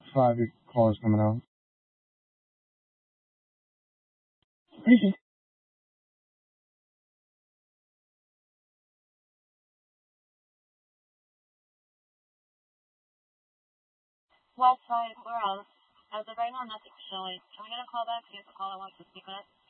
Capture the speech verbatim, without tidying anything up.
Five calls coming out. Crazy. West side, where else? As of right now, nothing's showing. Can we get a call back? See if the caller wants to speak with us?